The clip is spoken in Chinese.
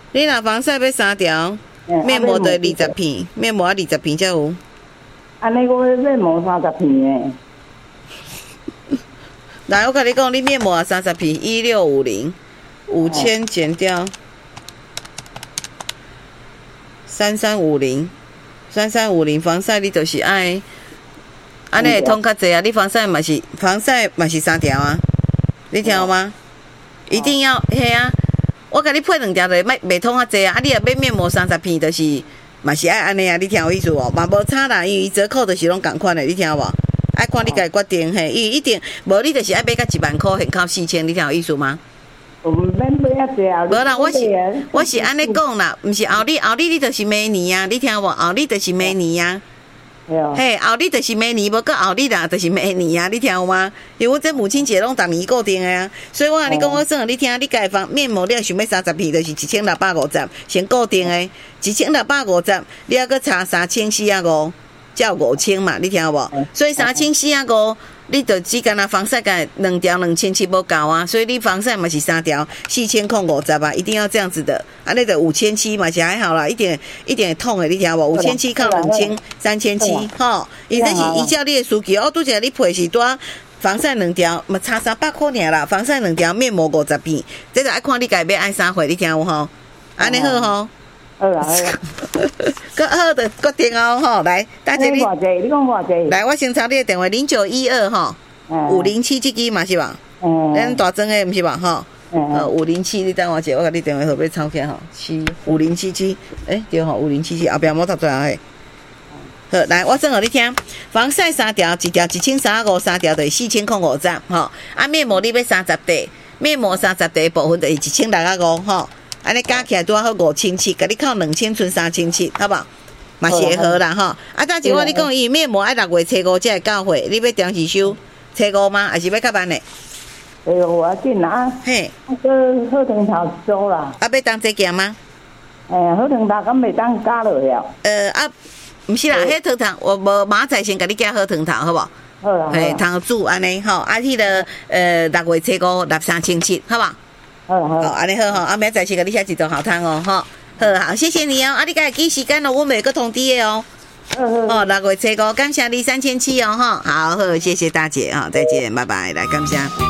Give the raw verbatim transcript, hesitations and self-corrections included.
你若防晒要三条，面膜就二十片，面膜啊二十片才有。 安尼我面膜三十片诶。 来，我跟你讲，你面膜啊三十片，一六五零，五千减掉三三五零，三三五零防晒你就是爱，安尼会通较济啊。你防晒嘛是防晒嘛是三条啊，你听有吗？一定要嘿啊！我甲你配两条就袂袂通较济啊。啊，你若买面膜三十片，就是嘛是爱安尼啊。你听有意思无？嘛无差啦，因为伊折扣就是拢共款的，你听有无？爱看你家决定嘿，伊一定无你就是爱买到一万块，现扣四千，你听有意思吗？ 毋免买遐济啊！ 无啦，我是我是安尼讲啦，毋是后日后日你就是明年啊，你听无？后日就是明年啊。嘿，后日就是明年，无过后日啦，就是明年啊，你听有吗？因为我这母亲节拢逐年固定的啊，所以我甲你讲，我算互你听，你家方面膜你若想要三十片，就是一千六百五十，先固定的，一千六百五十，你还阁差三千四啊五。叫五千嘛，你听有无？所以三千四啊五，你就只干那防晒干两条两千七无够啊，所以你防晒嘛是三条四千空五十啊，一定要这样子的，啊，那个五千七嘛是还好啦，一点一点痛诶，你听有无？五千七抗两千，三千七，吼，伊这是依照你的需求，我拄则你配是多防晒两条，嘛差三百块尔啦，防晒两条面膜五十片，这就爱看你家要爱啥货，你听有吼？安尼好吼。 好啦好啦， 搁好的决定哦吼，来，大姐你， 你讲偌济？ 来，我先抄你的电话零九一二吼，五零七这支嘛是吧？嗯，咱大庄的毋是吧？吼，呃五零七，你等我者，我甲你电话号码抄起吼，七五零七七，诶对吼，五零七七后壁莫读出来嘿。好，来，我算互你听，防晒三条，一条一千三百五，三条就是四千块五十，吼，啊面膜你要三十块，面膜三十块部分就是一千六百五，吼。安尼加起来拄好五千七，甲你扣两千，剩三千七，好不好？嘛是会好啦吼。啊，但是我你讲伊面膜爱六月初五才会到货，你要当时收初五吗？还是要较慢嘞？ 哎呦，我紧啊！嘿，啊个好长头做啦。 啊，要当这件吗？ 哎，好长头敢袂当加落了。 呃啊，毋是啦，迄糖糖我无明仔先甲你加好糖头，好无？ 好啦。 嘿，糖煮安尼吼，啊，迄个呃六月初五六三千七，好不好？ 好好， 安尼好吼，啊，明仔先甲你写一道好汤哦，吼，好好，谢谢你哦，啊，你家记时间哦，我每个通知的哦，哦，六月初五，感谢你三千七哦，哈，好好，谢谢大姐啊，再见，拜拜，来，感谢。